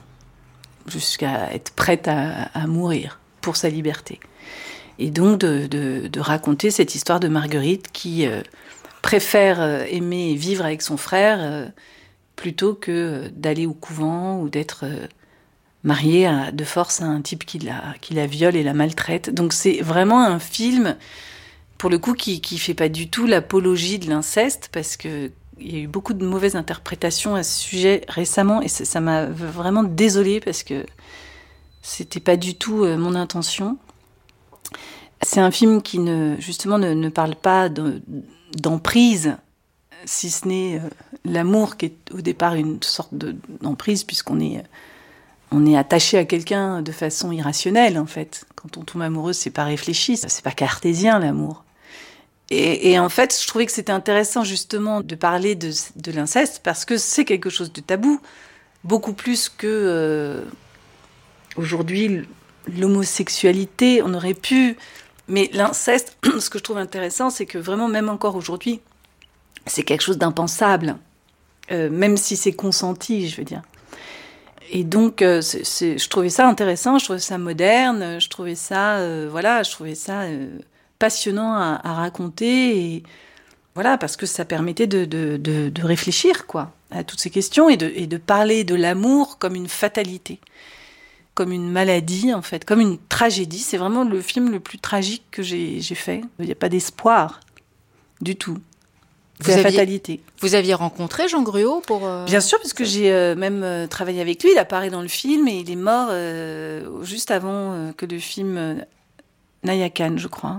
jusqu'à être prête à, à mourir pour sa liberté. Et donc de, de, de raconter cette histoire de Marguerite qui euh, préfère euh, aimer et vivre avec son frère euh, plutôt que d'aller au couvent ou d'être euh, mariée à, de force à un type qui la, qui la viole et la maltraite. Donc c'est vraiment un film, pour le coup, qui ne fait pas du tout l'apologie de l'inceste, parce qu'il y a eu beaucoup de mauvaises interprétations à ce sujet récemment, et ça, ça m'a vraiment désolée, parce que c'était pas du tout euh, mon intention. C'est un film qui, ne, justement, ne, ne parle pas de, d'emprise, si ce n'est euh, l'amour qui est au départ une sorte de, d'emprise, puisqu'on est, on est attaché à quelqu'un de façon irrationnelle, en fait. Quand on tombe amoureux, c'est pas réfléchi, c'est pas cartésien, l'amour. Et, et en fait, je trouvais que c'était intéressant, justement, de parler de, de l'inceste, parce que c'est quelque chose de tabou, beaucoup plus que, euh, aujourd'hui, l'homosexualité, on aurait pu... Mais l'inceste, ce que je trouve intéressant, c'est que vraiment, même encore aujourd'hui, c'est quelque chose d'impensable, euh, même si c'est consenti, je veux dire. Et donc, euh, c'est, c'est, je trouvais ça intéressant, je trouvais ça moderne, je trouvais ça, euh, voilà, je trouvais ça euh, passionnant à, à raconter, et voilà, parce que ça permettait de, de, de, de réfléchir, quoi, à toutes ces questions et de, et de parler de l'amour comme une fatalité, comme une maladie, en fait, comme une tragédie. C'est vraiment le film le plus tragique que j'ai, j'ai fait. Il n'y a pas d'espoir du tout. C'est la aviez, fatalité. Vous aviez rencontré Jean Gruaud pour... Euh... Bien sûr, parce que j'ai euh, même euh, travaillé avec lui. Il apparaît dans le film et il est mort euh, juste avant euh, que le film euh, n'aille à Cannes, je crois.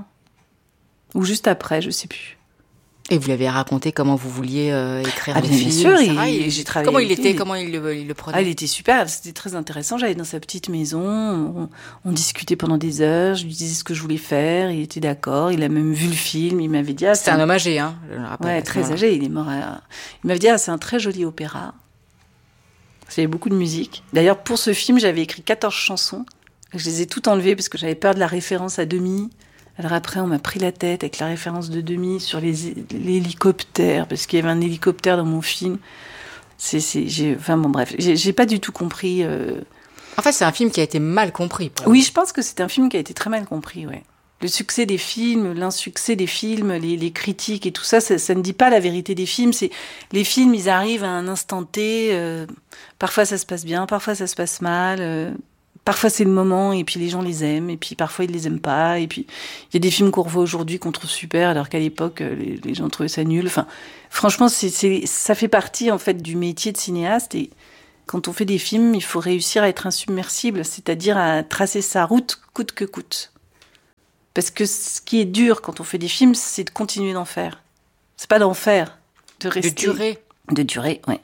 Ou juste après, je ne sais plus. Et vous lui avez raconté comment vous vouliez euh, écrire ah, le bien film. Bien sûr, et, et j'ai travaillé comment il avec était, lui. comment il le, il le prenait. Ah, il était super, c'était très intéressant. J'allais dans sa petite maison, on, on discutait pendant des heures, je lui disais ce que je voulais faire, il était d'accord, il a même vu le film, il m'avait dit... Ah, c'était un homme âgé, hein, je le rappelle. Ouais, très âgé, il est mort à... Il m'avait dit, ah, c'est un très joli opéra. J'avais beaucoup de musique. D'ailleurs, pour ce film, j'avais écrit quatorze chansons. Je les ai toutes enlevées parce que j'avais peur de la référence à demi. Alors après, on m'a pris la tête avec la référence de Demy sur les, les hélicoptères, parce qu'il y avait un hélicoptère dans mon film. C'est, c'est, j'ai, enfin bon, bref, j'ai, j'ai pas du tout compris. Euh... En fait, c'est un film qui a été mal compris. Oui, je pense que c'est un film qui a été très mal compris, ouais. Le succès des films, l'insuccès des films, les, les critiques et tout ça, ça, ça ne dit pas la vérité des films. C'est, les films, ils arrivent à un instant T. Euh, parfois, ça se passe bien, parfois, ça se passe mal. Euh, parfois, c'est le moment et puis les gens les aiment. Et puis, parfois, ils les aiment pas. Et puis, il y a des films qu'on revoit aujourd'hui qu'on trouve super, alors qu'à l'époque, les, les gens trouvaient ça nul. Enfin, franchement, c'est, c'est, ça fait partie, en fait, du métier de cinéaste. Et quand on fait des films, il faut réussir à être insubmersible, c'est-à-dire à tracer sa route coûte que coûte. Parce que ce qui est dur quand on fait des films, c'est de continuer d'en faire. C'est pas d'en faire, de rester. De durer. De durer, ouais.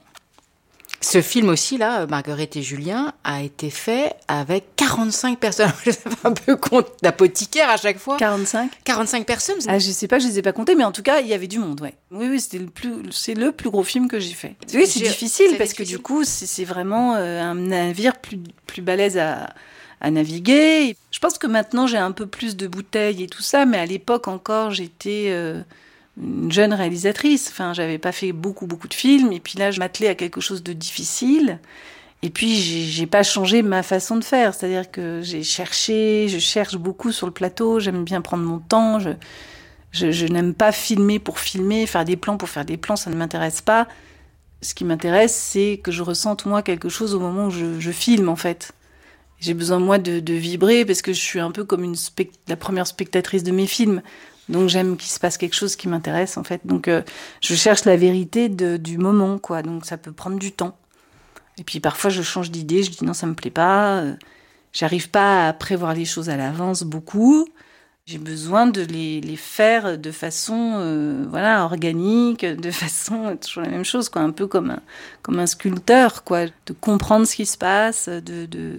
Ce film aussi, là, Marguerite et Julien, a été fait avec quarante-cinq personnes. Je fais un peu compte d'apothicaire à chaque fois. quarante-cinq quarante-cinq personnes. Ah, je sais pas, je les ai pas comptés, mais en tout cas, il y avait du monde, ouais. Oui, oui, c'était le plus, c'est le plus gros film que j'ai fait. Oui, c'est j'ai, difficile c'est parce difficile. que du coup, c'est, c'est vraiment euh, un navire plus, plus balèze à, à naviguer. Je pense que maintenant, j'ai un peu plus de bouteilles et tout ça, mais à l'époque encore, j'étais euh, une jeune réalisatrice. Enfin, j'avais pas fait beaucoup, beaucoup de films. Et puis là, je m'attelais à quelque chose de difficile. Et puis, j'ai, j'ai pas changé ma façon de faire. C'est-à-dire que j'ai cherché, je cherche beaucoup sur le plateau. J'aime bien prendre mon temps. Je, je, je n'aime pas filmer pour filmer, faire des plans pour faire des plans. Ça ne m'intéresse pas. Ce qui m'intéresse, c'est que je ressente, moi, quelque chose au moment où je, je filme, en fait. J'ai besoin, moi, de, de vibrer parce que je suis un peu comme une spect- la première spectatrice de mes films. Donc, j'aime qu'il se passe quelque chose qui m'intéresse, en fait. Donc, euh, je cherche la vérité de, du moment, quoi. Donc, ça peut prendre du temps. Et puis, parfois, je change d'idée. Je dis non, ça me plaît pas. Euh, j'arrive pas à prévoir les choses à l'avance beaucoup. J'ai besoin de les, les faire de façon, euh, voilà, organique, de façon, toujours la même chose, quoi. Un peu comme un, comme un sculpteur, quoi. De comprendre ce qui se passe, de... de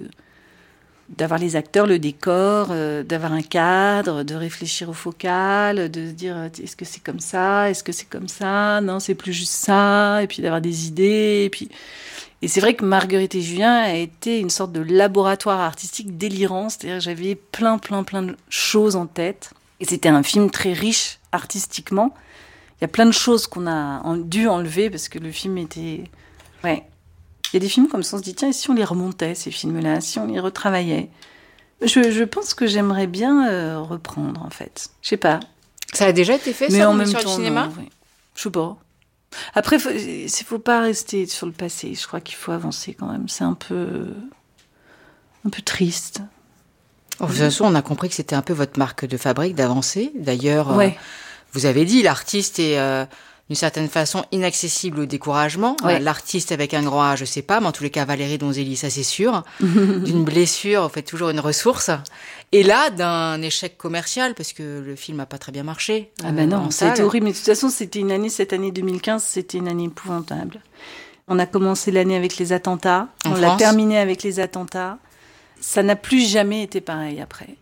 d'avoir les acteurs, le décor, euh, d'avoir un cadre, de réfléchir au focal, de se dire est-ce que c'est comme ça, est-ce que c'est comme ça, non c'est plus juste ça, et puis d'avoir des idées, et puis et c'est vrai que Marguerite et Julien a été une sorte de laboratoire artistique délirant, c'est-à-dire que j'avais plein plein plein de choses en tête, et c'était un film très riche artistiquement. Il y a plein de choses qu'on a dû enlever parce que le film était, ouais. Il y a des films comme ça, on se dit, tiens, et si on les remontait, ces films-là, si on les retravaillait. Je, je pense que j'aimerais bien euh, reprendre, en fait. Je sais pas. Ça a déjà été fait, mais ça, en même sur temps, le cinéma non, oui. Je sais pas. Après, il ne faut pas rester sur le passé. Je crois qu'il faut avancer quand même. C'est un peu, un peu triste. Oh, de toute façon, on a compris que c'était un peu votre marque de fabrique d'avancer. D'ailleurs, ouais. euh, vous avez dit, l'artiste est... Euh, d'une certaine façon inaccessible au découragement. Ouais. Euh, l'artiste avec un grand A, je sais pas, mais en tous les cas, Valérie Donzelli, ça c'est sûr. D'une blessure, on fait toujours une ressource. Et là, d'un échec commercial, parce que le film n'a pas très bien marché. Ah ben euh, non, c'était horrible. Mais de toute façon, c'était une année, cette année deux mille quinze, c'était une année épouvantable. On a commencé l'année avec les attentats. En on France. l'a terminé avec les attentats. Ça n'a plus jamais été pareil après.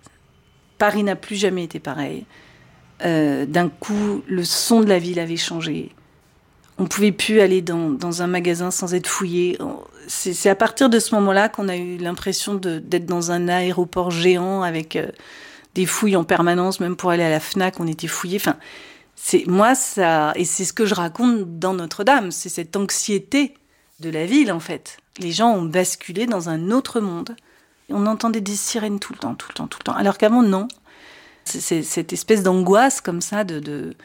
Paris n'a plus jamais été pareil. Euh, d'un coup, le son de la ville avait changé. On ne pouvait plus aller dans, dans un magasin sans être fouillé. C'est, c'est à partir de ce moment-là qu'on a eu l'impression de, d'être dans un aéroport géant avec euh, des fouilles en permanence. Même pour aller à la Fnac, on était fouillés. Enfin, c'est, moi, ça, et c'est ce que je raconte dans Notre-Dame. C'est cette anxiété de la ville, en fait. Les gens ont basculé dans un autre monde. On entendait des sirènes tout le temps, tout le temps, tout le temps. Alors qu'avant, non. C'est, c'est cette espèce d'angoisse comme ça, de, de,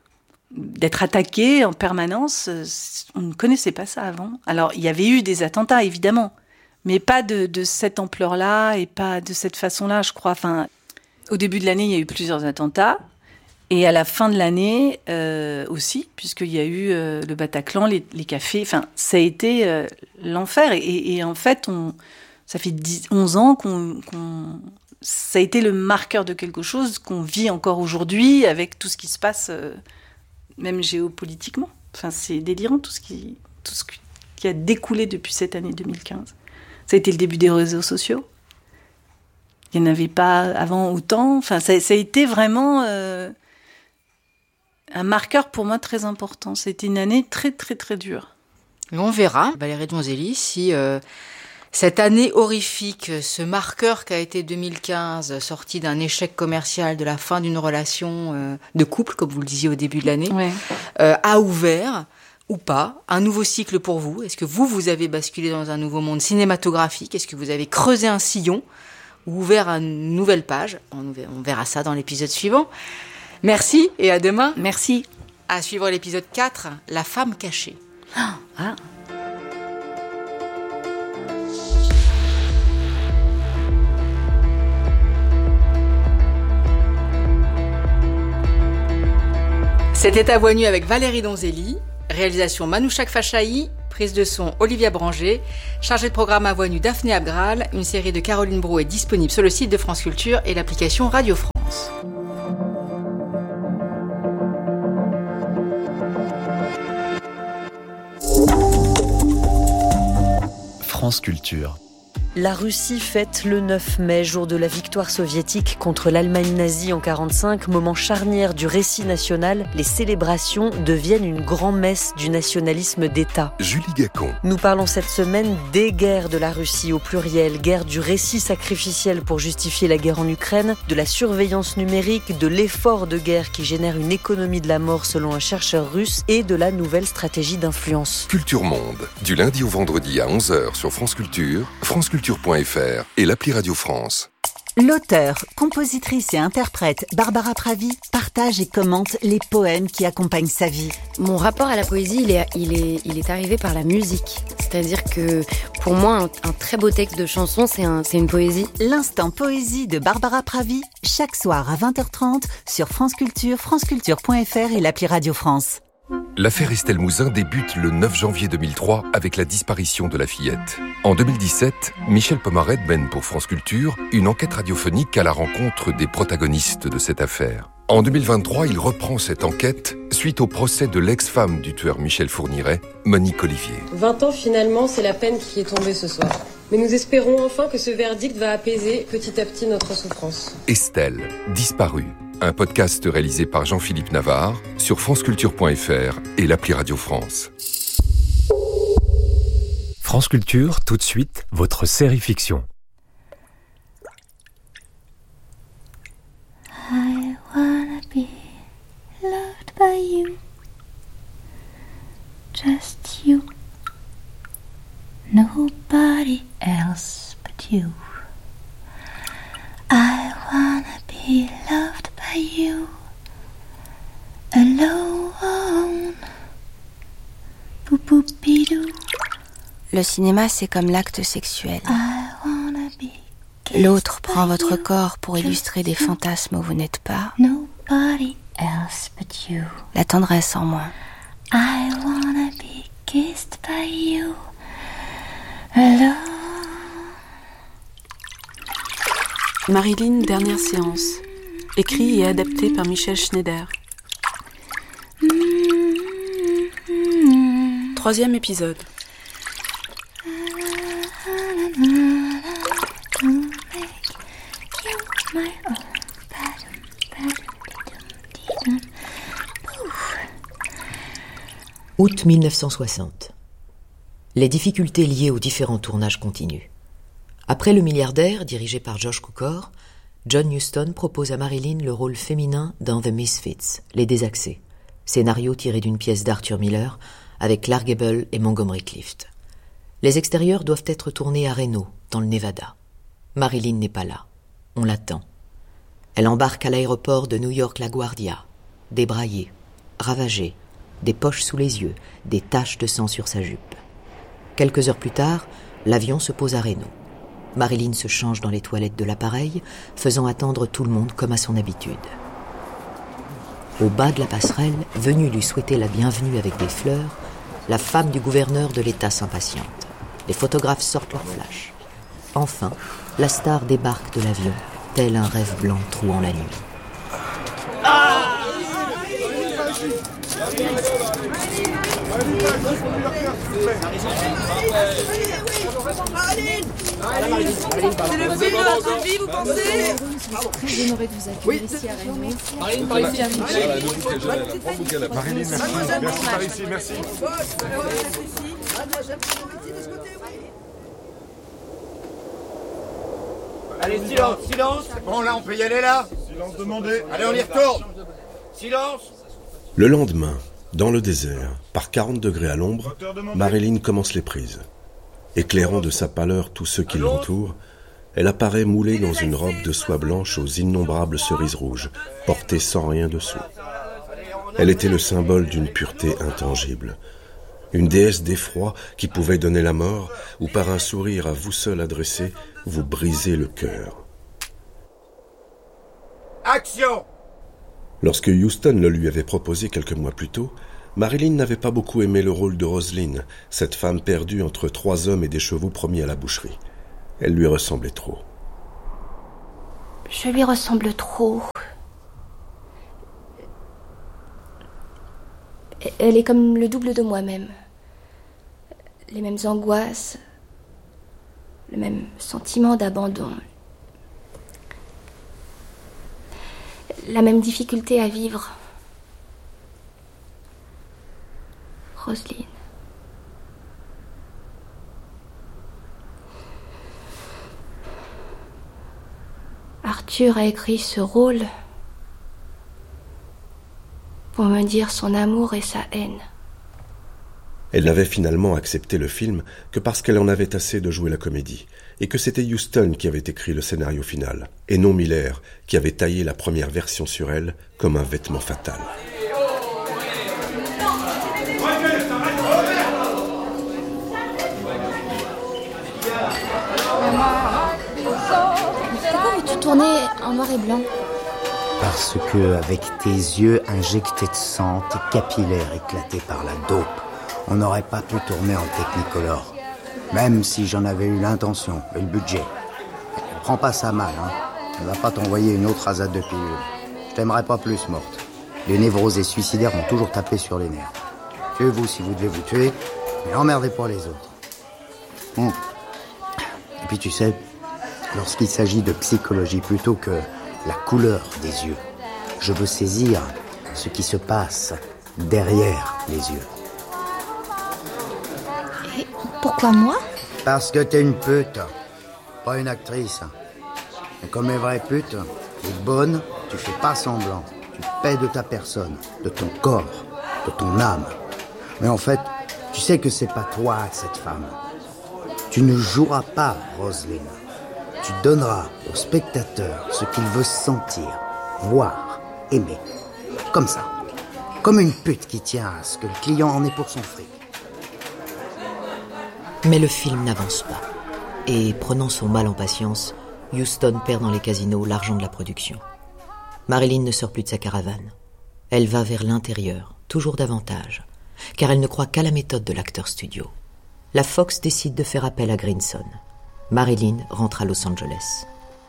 d'être attaqué en permanence. On ne connaissait pas ça avant. Alors, il y avait eu des attentats, évidemment, mais pas de, de cette ampleur-là et pas de cette façon-là, je crois. Enfin, au début de l'année, il y a eu plusieurs attentats. Et à la fin de l'année euh, aussi, puisqu'il y a eu euh, le Bataclan, les, les cafés. Enfin, ça a été euh, l'enfer. Et, et en fait, on, ça fait dix, onze ans qu'on... qu'on ça a été le marqueur de quelque chose qu'on vit encore aujourd'hui avec tout ce qui se passe, euh, même géopolitiquement. Enfin, c'est délirant tout ce qui, tout ce qui a découlé depuis cette année deux mille quinze. Ça a été le début des réseaux sociaux. Il n'y en avait pas avant autant. Enfin, ça, ça a été vraiment euh, un marqueur pour moi très important. C'était une année très, très, très dure. Et on verra, Valérie Donzelli, si... Euh... Cette année horrifique, ce marqueur qu'a été deux mille quinze, sorti d'un échec commercial, de la fin d'une relation euh, de couple, comme vous le disiez au début de l'année, ouais. euh, a ouvert, ou pas, un nouveau cycle pour vous. Est-ce que vous, vous avez basculé dans un nouveau monde cinématographique? Est-ce que vous avez creusé un sillon ou ouvert une nouvelle page? On verra ça dans l'épisode suivant. Merci et à demain. Merci. À suivre l'épisode quatre, La femme cachée. Ah, ah. C'était À Voix Nue avec Valérie Donzelli, réalisation Manouchak Fachaï, prise de son Olivia Branger, chargée de programme À Voix Nue Daphné Abgral. Une série de Caroline Braud est disponible sur le site de France Culture et l'application Radio France. France Culture. La Russie fête le neuf mai, jour de la victoire soviétique contre l'Allemagne nazie en quarante-cinq, moment charnière du récit national. Les célébrations deviennent une grand-messe du nationalisme d'État. Julie Gacon. Nous parlons cette semaine des guerres de la Russie au pluriel, guerre du récit sacrificiel pour justifier la guerre en Ukraine, de la surveillance numérique, de l'effort de guerre qui génère une économie de la mort selon un chercheur russe et de la nouvelle stratégie d'influence. Culture Monde, du lundi au vendredi à onze heures sur France Culture, France Culture. Culture.fr et l'appli Radio France. L'auteure, compositrice et interprète Barbara Pravi partage et commente les poèmes qui accompagnent sa vie. Mon rapport à la poésie, il est, il est, il est arrivé par la musique. C'est-à-dire que pour moi, un, un très beau texte de chanson, c'est, un, c'est une poésie. L'instant poésie de Barbara Pravi, chaque soir à vingt heures trente sur France Culture, franceculture.fr et l'appli Radio France. L'affaire Estelle Mouzin débute le neuf janvier deux mille trois avec la disparition de la fillette. En deux mille dix-sept, Michel Pomaret mène pour France Culture une enquête radiophonique à la rencontre des protagonistes de cette affaire. En deux mille vingt-trois, il reprend cette enquête suite au procès de l'ex-femme du tueur Michel Fourniret, Monique Olivier. vingt ans finalement, c'est la peine qui est tombée ce soir. Mais nous espérons enfin que ce verdict va apaiser petit à petit notre souffrance. Estelle, disparue. Un podcast réalisé par Jean-Philippe Navarre sur franceculture.fr et l'appli Radio France. France Culture, tout de suite, votre série fiction. I wanna be loved by you, just you, nobody else but you. I wanna be loved by you, alone. Pou-pou-pidou. Le cinéma, c'est comme l'acte sexuel. L'autre prend votre corps pour illustrer des fantasmes où vous n'êtes pas. Nobody else but you. La tendresse en moins. I wanna be kissed by you, alone. Marilyn, dernière séance. Écrit et adapté par Michel Schneider. Troisième épisode. Août mille neuf cent soixante. Les difficultés liées aux différents tournages continuent. Après Le milliardaire, dirigé par Josh Cukor, John Huston propose à Marilyn le rôle féminin dans The Misfits, Les Désaxés, scénario tiré d'une pièce d'Arthur Miller avec Clark Gable et Montgomery Clift. Les extérieurs doivent être tournés à Reno, dans le Nevada. Marilyn n'est pas là. On l'attend. Elle embarque à l'aéroport de New York LaGuardia, débraillée, ravagée, des poches sous les yeux, des taches de sang sur sa jupe. Quelques heures plus tard, l'avion se pose à Reno. Marilyn se change dans les toilettes de l'appareil, faisant attendre tout le monde comme à son habitude. Au bas de la passerelle, venue lui souhaiter la bienvenue avec des fleurs, la femme du gouverneur de l'État s'impatiente. Les photographes sortent leurs flashs. Enfin, la star débarque de l'avion, tel un rêve blanc trouant la nuit. Ah! C'est le film de votre vie, vous pensez? Très honorée de vous accueillir ici à Reno. Marilyn, par ici. Marilyn, merci. Merci par ici, merci. Allez, silence, silence. Bon, là, on peut y aller, là. Silence demandé. Allez, on y retourne. Silence. Le lendemain, dans le désert, par quarante degrés à l'ombre, Marilyn commence les prises. Éclairant de sa pâleur tous ceux qui l'entourent, elle apparaît moulée dans une robe de soie blanche aux innombrables cerises rouges, portée sans rien dessous. Elle était le symbole d'une pureté intangible. Une déesse d'effroi qui pouvait donner la mort, ou par un sourire à vous seul adressé, vous briser le cœur. Action! Lorsque Huston le lui avait proposé quelques mois plus tôt, Marilyn n'avait pas beaucoup aimé le rôle de Roselyne, cette femme perdue entre trois hommes et des chevaux promis à la boucherie. Elle lui ressemblait trop. Je lui ressemble trop. Elle est comme le double de moi-même. Les mêmes angoisses, le même sentiment d'abandon, la même difficulté à vivre. Roselyne. Arthur a écrit ce rôle pour me dire son amour et sa haine. Elle n'avait finalement accepté le film que parce qu'elle en avait assez de jouer la comédie, et que c'était Huston qui avait écrit le scénario final, et non Miller qui avait taillé la première version sur elle comme un vêtement fatal. Pourquoi veux-tu tourner en noir et blanc ? Parce que, avec tes yeux injectés de sang, tes capillaires éclatés par la dope, on n'aurait pas pu tourner en Technicolor. Même si j'en avais eu l'intention et le budget. Prends pas ça mal, hein. On va pas t'envoyer une autre rasade de pilule. Je t'aimerais pas plus morte. Les névrosés suicidaires ont toujours tapé sur les nerfs. Tuez-vous si vous devez vous tuer, mais emmerdez pas les autres. Hum. Et puis tu sais, lorsqu'il s'agit de psychologie plutôt que la couleur des yeux, je veux saisir ce qui se passe derrière les yeux. Et pourquoi moi ? Parce que t'es une pute, pas une actrice. Et comme les vraies putes, t'es bonne, tu fais pas semblant. Tu paies de ta personne, de ton corps, de ton âme. Mais en fait, tu sais que c'est pas toi, cette femme. Tu ne joueras pas, Roselyne. Tu donneras au spectateur ce qu'il veut sentir, voir, aimer. Comme ça. Comme une pute qui tient à ce que le client en ait pour son fric. Mais le film n'avance pas. Et prenant son mal en patience, Huston perd dans les casinos l'argent de la production. Marilyn ne sort plus de sa caravane. Elle va vers l'intérieur, toujours davantage, car elle ne croit qu'à la méthode de l'acteur studio. La Fox décide de faire appel à Grinson. Marilyn rentre à Los Angeles.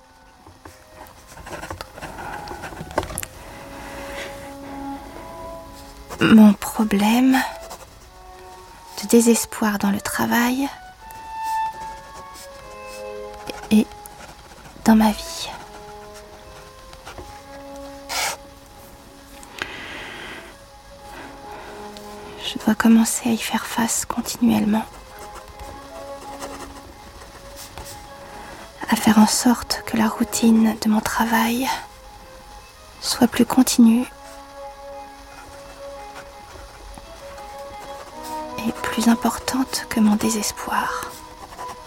Mon problème de désespoir dans le travail et dans ma vie. Je dois commencer à y faire face continuellement. À faire en sorte que la routine de mon travail soit plus continue et plus importante que mon désespoir.